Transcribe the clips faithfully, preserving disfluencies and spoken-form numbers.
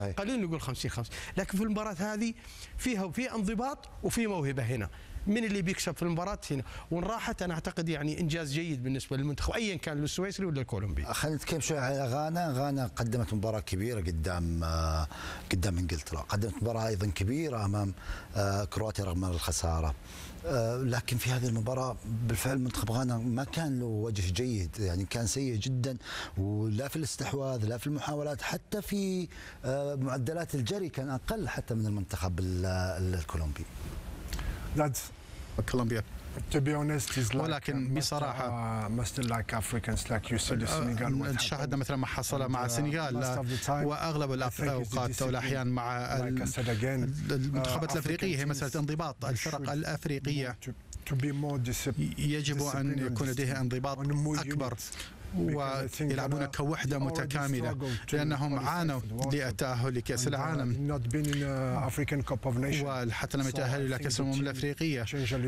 قليل نقول خمسين خمسين، لكن في المباراة هذه فيها وفي انضباط وفي موهبة هنا. من اللي بيكسب في المباراة هنا؟ وان راحت انا اعتقد يعني انجاز جيد بالنسبة للمنتخب ايا كان السويسري ولا الكولومبي. خلينا نتكلم شوي على غانا. غانا قدمت مباراة كبيرة قدام قدام انجلترا، قدمت مباراة ايضا كبيرة امام كرواتيا رغم الخسارة. لكن في هذه المباراة بالفعل منتخب غانا ما كان له وجه جيد، يعني كان سيء جدا، ولا في الاستحواذ لا في المحاولات، حتى في معدلات الجري كان اقل حتى من المنتخب الكولومبي. That's كولومبيا. To be honest, is like ولكن بصراحة مثل like Africans like you see the Senegal. شاهدنا مثل ما حصل مع السنغال، واغلب الاوقات او الاحيان مع المنتخبات الافريقية هي مسألة انضباط. الفرق الافريقية يجب ان يكون لديها انضباط اكبر ويلعبون كوحدة متكاملة، لأنهم عانوا للتأهل لكأس العالم وحتى لم يتأهلوا إلى كأس الأمم الأفريقية،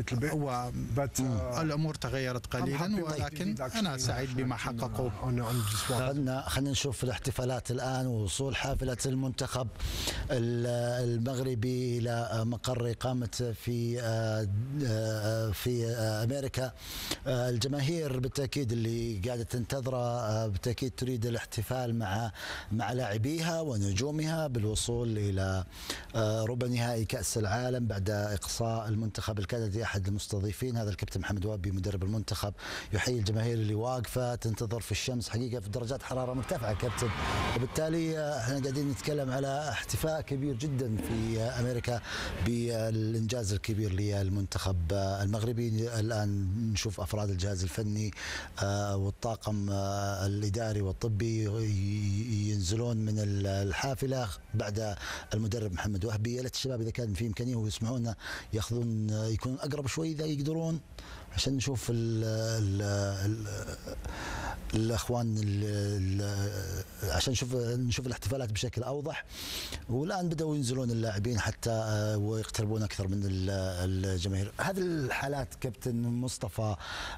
والأمور تغيرت قليلا، ولكن أنا سعيد بما حققوا. خلينا خلينا نشوف الاحتفالات الآن ووصول حافلة المنتخب المغربي إلى مقر إقامته في في أمريكا. الجماهير بالتأكيد اللي قاعدة تنتظر بالتأكيد تريد الاحتفال مع مع لاعبيها ونجومها بالوصول إلى ربع نهائي كأس العالم بعد إقصاء المنتخب الكندي أحد المستضيفين. هذا الكابتن محمد وابي مدرب المنتخب يحيي الجماهير اللي واقفة تنتظر في الشمس، حقيقة في درجات حرارة مرتفعة كابتن، وبالتالي احنا قاعدين نتكلم على احتفاء كبير جدا في أمريكا بالإنجاز الكبير للمنتخب المغربي. الآن نشوف أفراد الجهاز الفني والطاقم الإداري والطبي ينزلون من الحافلة بعد المدرب محمد وهبي. يا ليت الشباب إذا كان في إمكانية ويسمعونا ياخذون يكونون أقرب شوي إذا يقدرون، عشان نشوف ال ال ال الأخوان ال عشان نشوف نشوف الاحتفالات بشكل أوضح. والآن بدأوا ينزلون اللاعبين حتى ويقتربون أكثر من الجماهير. هذه الحالات كابتن مصطفى،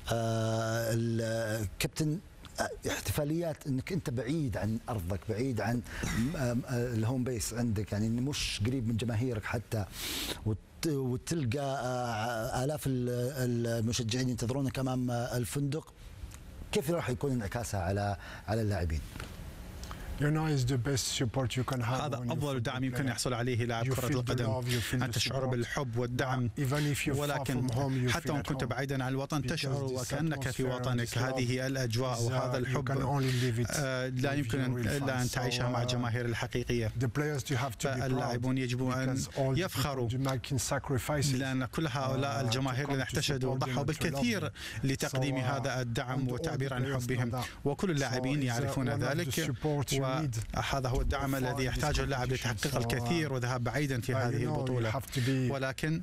الكابتن احتفاليات انك انت بعيد عن ارضك، بعيد عن الهوم بيس عندك، يعني مش قريب من جماهيرك حتى، وتلقى آلاف المشجعين ينتظرونك امام الفندق. كيف راح يكون انعكاسها على على اللاعبين؟ هذا أفضل دعم يمكن يحصل عليه لاعب كرة القدم، أن تشعر بالحب والدعم، ولكن حتى وإن كنت بعيدا عن الوطن تشعر وكأنك في وطنك. هذه الأجواء وهذا الحب لا يمكن إلا أن تعيشها مع الجماهير الحقيقية. فاللاعبون يجب أن يفخروا، لأن كل هؤلاء الجماهير الذين احتشدوا وضحوا بالكثير لتقديم هذا الدعم والتعبير عن حبهم، وكل اللاعبين يعرفون ذلك، وهذا هو الدعم الذي يحتاجه اللاعب لتحقيق الكثير وذهاب بعيدا في هذه البطولة. ولكن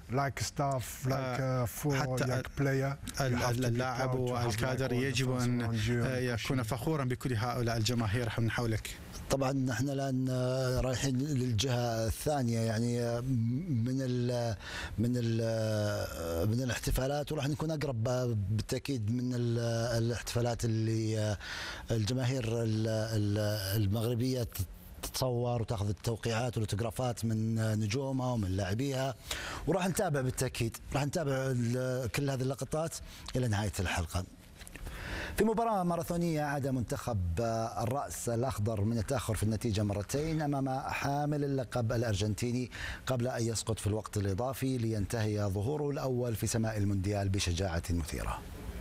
حتى اللاعب والكادر يجب أن يكون فخورا بكل هؤلاء الجماهير من حولك. طبعا احنا الان رايحين للجهه الثانيه، يعني من ال من ال من الاحتفالات، وراح نكون اقرب بالتاكيد من الاحتفالات اللي الجماهير المغربيه تتصور وتاخذ التوقيعات والاوتوغرافات من نجومها ومن لاعبيها، وراح نتابع بالتاكيد راح نتابع كل هذه اللقطات الى نهايه الحلقه. في مباراة ماراثونية عاد منتخب الرأس الأخضر من التأخر في النتيجة مرتين أمام حامل اللقب الأرجنتيني قبل أن يسقط في الوقت الإضافي لينتهي ظهوره الأول في سماء المونديال بشجاعة مثيرة.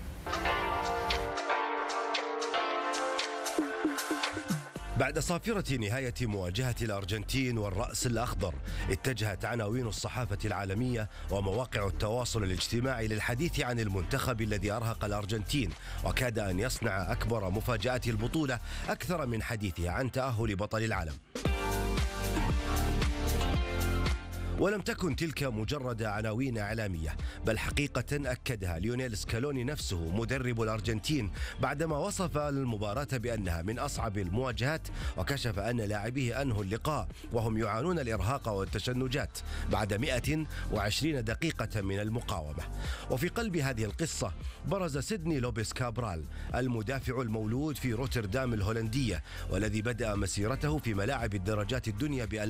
بعد صافرة نهاية مواجهة الأرجنتين والرأس الأخضر، اتجهت عناوين الصحافة العالمية ومواقع التواصل الاجتماعي للحديث عن المنتخب الذي أرهق الأرجنتين وكاد أن يصنع أكبر مفاجآت البطولة أكثر من حديثها عن تأهل بطل العالم. ولم تكن تلك مجرد عناوين إعلامية، بل حقيقة أكدها ليونيل سكالوني نفسه مدرب الأرجنتين بعدما وصف المباراة بأنها من أصعب المواجهات، وكشف أن لاعبيه أنهوا اللقاء وهم يعانون الإرهاق والتشنجات بعد مئة وعشرين دقيقة من المقاومة. وفي قلب هذه القصة برز سيدني لوبيس كابرال، المدافع المولود في روتردام الهولندية والذي بدأ مسيرته في ملاعب الدرجات الدنيا